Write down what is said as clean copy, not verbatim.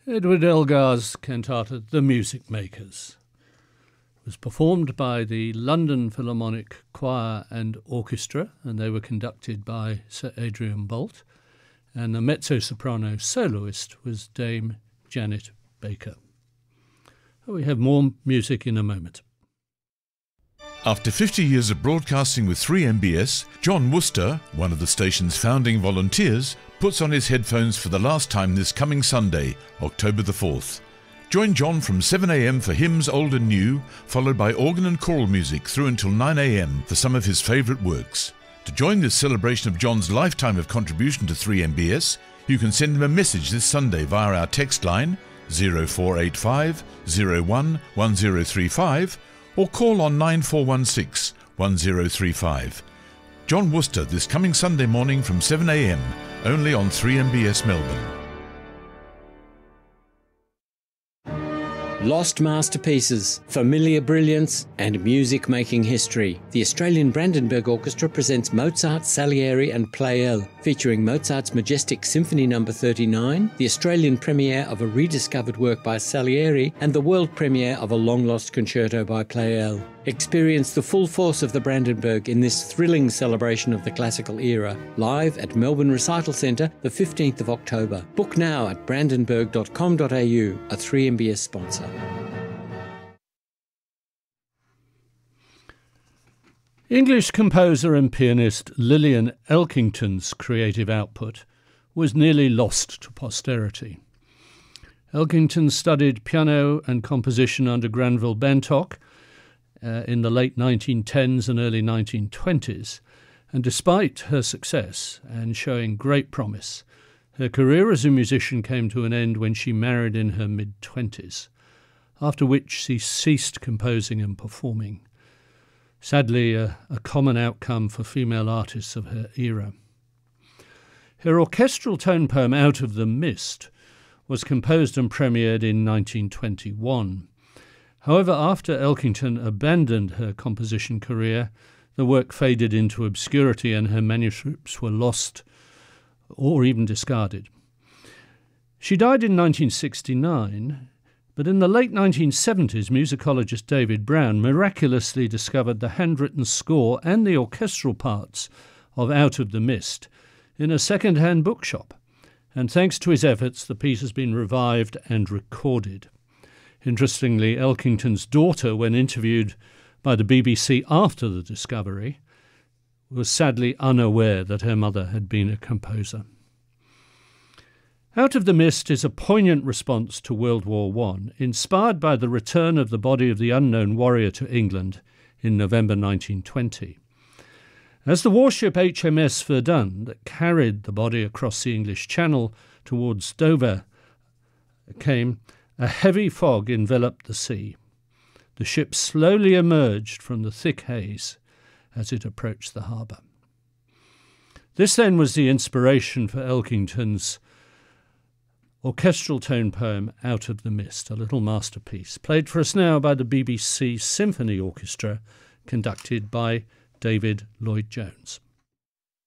Edward Elgar's cantata The Music Makers was performed by the London Philharmonic Choir and Orchestra, and they were conducted by Sir Adrian Boult, and the mezzo-soprano soloist was Dame Janet Baker. We have more music in a moment. After 50 years of broadcasting with 3MBS, John Worcester, one of the station's founding volunteers, puts on his headphones for the last time this coming Sunday, October the 4th. Join John from 7 a.m. for hymns old and new, followed by organ and choral music through until 9 a.m. for some of his favourite works. To join this celebration of John's lifetime of contribution to 3MBS, you can send him a message this Sunday via our text line 0485 01 1035 or call on 9416 1035. John Worcester this coming Sunday morning from 7 a.m, only on 3MBS Melbourne. Lost masterpieces, familiar brilliance and music-making history. The Australian Brandenburg Orchestra presents Mozart, Salieri and Pleyel, featuring Mozart's majestic Symphony No. 39, the Australian premiere of a rediscovered work by Salieri, and the world premiere of a long-lost concerto by Pleyel. Experience the full force of the Brandenburg in this thrilling celebration of the classical era, live at Melbourne Recital Centre, the 15th of October. Book now at brandenburg.com.au, a 3MBS sponsor. English composer and pianist Lillian Elkington's creative output was nearly lost to posterity. Elkington studied piano and composition under Granville Bantock in the late 1910s and early 1920s, and despite her success and showing great promise, her career as a musician came to an end when she married in her mid-20s, after which she ceased composing and performing. Sadly, a common outcome for female artists of her era. Her orchestral tone poem Out of the Mist was composed and premiered in 1921. However, after Elkington abandoned her composition career, the work faded into obscurity and her manuscripts were lost or even discarded. She died in 1969, but in the late 1970s, musicologist David Brown miraculously discovered the handwritten score and the orchestral parts of Out of the Mist in a second-hand bookshop, and thanks to his efforts, the piece has been revived and recorded. Interestingly, Elkington's daughter, when interviewed by the BBC after the discovery, was sadly unaware that her mother had been a composer. Out of the Mist is a poignant response to World War I, inspired by the return of the body of the unknown warrior to England in November 1920. As the warship HMS Verdun, that carried the body across the English Channel towards Dover, came, a heavy fog enveloped the sea. The ship slowly emerged from the thick haze as it approached the harbour. This then was the inspiration for Elkington's orchestral tone poem Out of the Mist, a little masterpiece, played for us now by the BBC Symphony Orchestra, conducted by David Lloyd-Jones.